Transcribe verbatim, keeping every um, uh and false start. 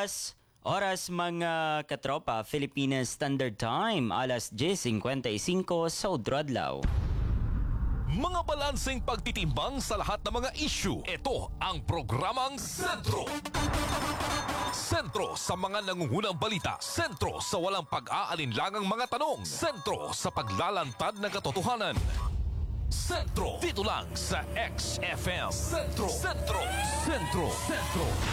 oras. Oras mga katropa, Philippines Standard Time, alas diyes singkwenta y singko sa Udradlaw. Mga balanseng pagtitimbang sa lahat ng mga issue. Ito ang programang Sentro. Sentro sa mga nangungunang balita. Sentro sa walang pag-aalinlangang mga tanong. Sentro sa paglalantad ng katotohanan. Sentro. Dito lang sa X F M. Sentro. Sentro. Sentro. Sentro.